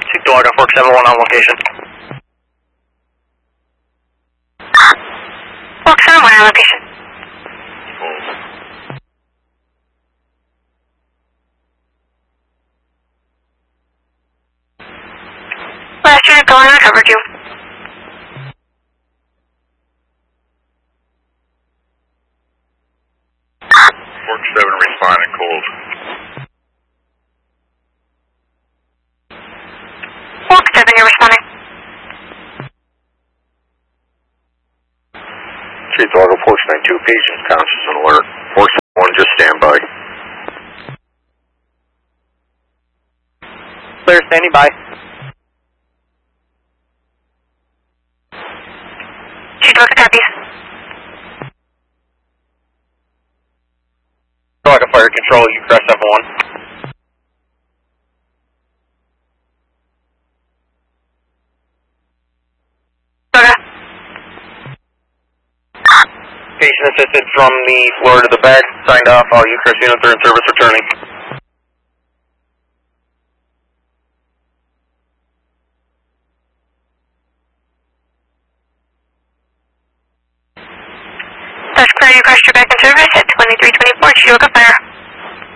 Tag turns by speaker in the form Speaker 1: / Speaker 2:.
Speaker 1: Seek Dog on 471 on location.
Speaker 2: 471 on location. Last unit going on, covered you.
Speaker 3: Work 7 responding cold.
Speaker 2: Walk 7, you're responding.
Speaker 3: Street Dog on 492, patients conscious and alert. 471, just stand by.
Speaker 1: Clear, standing by.
Speaker 2: Street Dog copies.
Speaker 1: Dog on fire control, you cross 71. Patient assisted from the floor to the back, signed off, all UCREST units are in service returning.
Speaker 2: That's clear, UCREST, you're back in service at 2324, Chiyoka Fire.